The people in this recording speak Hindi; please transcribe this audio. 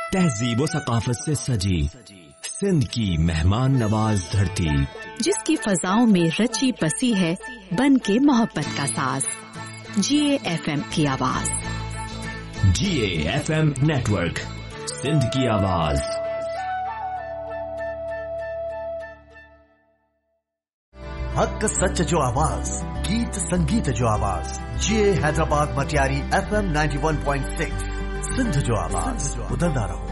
तहजीब व सकाफत से सजी सिंध की मेहमान नवाज धरती, जिसकी फजाओं में रची बसी है बन के मोहब्बत का साज। GAFM की आवाज। GAFM नेटवर्क, सिंध की आवाज। हक सच जो आवाज, गीत संगीत जो आवाज। GA हैदराबाद मटियारी FM 91.6, सिंध जो आवाज। उधर ना रहो।